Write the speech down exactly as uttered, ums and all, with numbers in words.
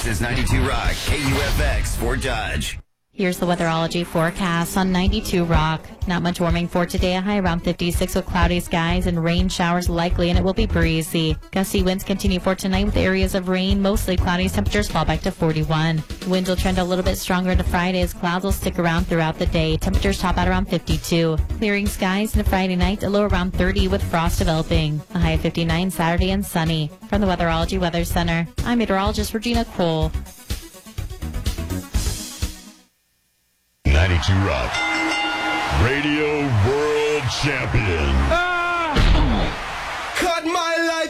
This is ninety-two Rock, K U F X, Fort Dodge. Here's the weatherology forecast on ninety-two Rock. Not much warming for today, a high around fifty-six with cloudy skies and rain showers likely, and it will be breezy. Gusty winds continue for tonight with areas of rain, mostly cloudy. Temperatures fall back to forty-one. Winds will trend a little bit stronger into Friday as clouds will stick around throughout the day. Temperatures top out around fifty-two. Clearing skies into Friday night, a low around thirty with frost developing. A high of fifty-nine Saturday and sunny. From the Weatherology Weather Center, I'm meteorologist Regina Cole. ninety-two Rock, Radio World Champion. Ah! Cut my life